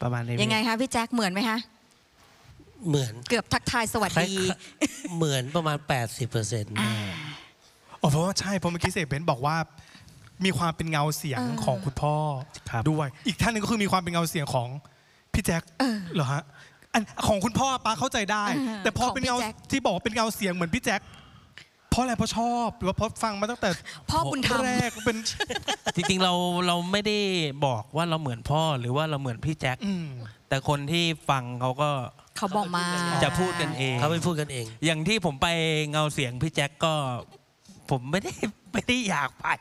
ประมาณนี้ยังไงคะพี่แจ็คเหมือนไหมคะเหมือนเกือบทักทายสวัสดีเหมือนประมาณ 80% เพราะว่าใช่เพราะเมื่อกี้เสกเบนบอกว่ามีความเป็นเงาเสียงของคุณพ่อด้วยอีกท่านหนึ่งก็คือมีความเป็นเงาเสียงของพี่แจ็คเหรอฮะอันของคุณพ่อป้าเข้าใจได้แต่พอเป็นเงาที่บอกว่าเป็นเงาเสียงเหมือนพี่แจ็คเพราะอะไรเพราะชอบหรือว่าเพราะฟังมาตั้งแต่พ่อบุญธรรมแรกเป็นจริงๆเราไม่ได้บอกว่าเราเหมือนพ่อหรือว่าเราเหมือนพี่แจ็คแต่คนที่ฟังเขาบอกมาจะพูดกันเองเขาไปพูดกันเองอย่างที่ผมไปเงาเสียงพี่แจ็คก็ผมไม่ได้อยากไป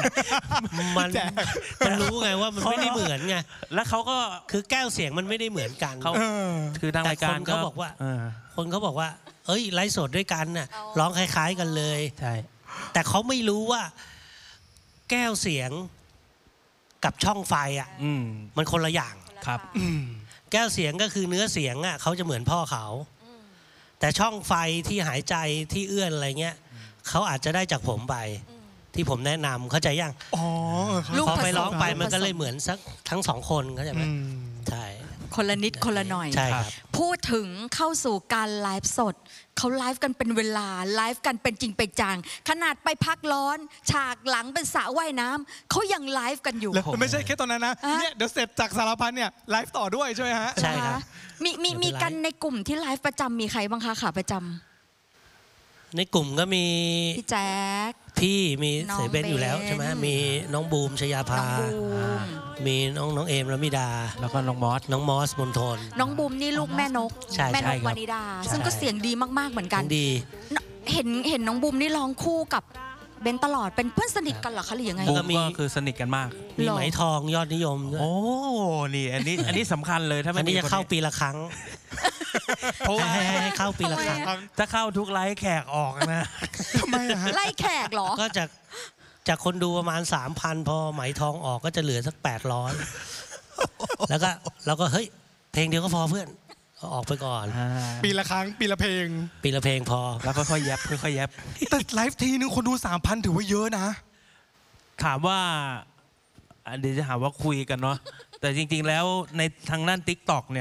มันรู้ไงว่ามันไม่ได้เหมือนไงแล้วเขาก็คือแก้วเสียงมันไม่ได้เหมือนกันเขาคือทางรายการเขาบอกว่าเอ้ยไลฟ์สดด้วยกันน่ะร้องคล้ายๆกันเลยใช่แต่เขาไม่รู้ว่าแก้วเสียงกับช่องไฟอ่ะมันคนละอย่างครับแก้วเสียงก็คือเนื้อเสียงอ่ะเขาจะเหมือนพ่อเขาแต่ช่องไฟที่หายใจที่เอื้อนอะไรเงี้ยเขาอาจจะได้จากผมไปที่ผมแนะนำเข้าใจยังพอไปร้องไปมันก็เลยเหมือนสักทั้งสองคนเข้าใจไหมใช่คนละนิดคนละหน่อยใช่ครับพูดถึงเข้าสู่การไลฟ์สดเขาไลฟ์กันเป็นเวลาไลฟ์กันเป็นจริงเป็นจังขนาดไปพักร้อนฉากหลังเป็นสระว่ายน้ำเขายังไลฟ์กันอยู่แล้วไม่ใช่แค่ตอนนั้นนะเนี่ยเดี๋ยวเสร็จจากสารพันเนี่ยไลฟ์ต่อด้วยใช่ไหมฮะใช่ครับมีกันในกลุ่มที่ไลฟ์ประจำมีใครบ้างคะขาประจำในกลุ่มก็มีพี่แจ๊คพี่มีเสเบนอยู่แล้วใช่ไหมมีน้องบูมชยาภามีน้องเอมละมิดาแล้วก็น้องมอสมนทนน้องบูมนี่ลูกแม่นกแม่นกวานิดาซึ่งก็เสียงดีมากๆเหมือนกันดีเห็นน้องบูมนี่ร้องคู่กับเบนตลอดเป็นเพื่อนสนิทกันเหรอคะหรือยังไงบูมก็คือสนิทกันมากมีไหมทองยอดนิยมด้วยโอ้นี่อันนี้สำคัญเลยถ้าไม่จะเข้าปีละครั้งเพราะว่าให้เข้าปีละครั้งถ้าเข้าทุกไลฟ์แขกออกนะทำไมไล่แขกเหรอก็จากคนดูประมาณ 3,000 พอไหมทองออกก็จะเหลือสัก800แล้วก็เราก็เฮ้ยเพลงเดียวก็พอเพื่อนออกไปก่อนปีละครั้งปีละเพลงพอแล้วค่อยๆแยบแต่ไลฟ์ทีนึงคนดู 3,000 ถือว่าเยอะนะถามว่าเดี๋ยวจะหาว่าคุยกันเนาะแต่จริงๆแล้วในทางด้าน TikTok เนี่ย